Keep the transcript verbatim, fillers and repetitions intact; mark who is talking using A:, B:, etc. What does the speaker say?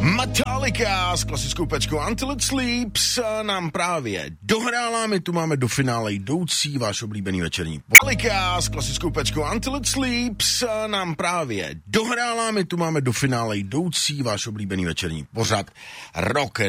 A: Metallica s klasickou peckou Until It Sleeps nám právě dohrála, my tu máme do finále jdoucí váš oblíbený večerní Metallica s klasickou peckou Until It Sleeps nám právě dohrála, my tu máme do finále jdoucí váš oblíbený večerní pořad Rock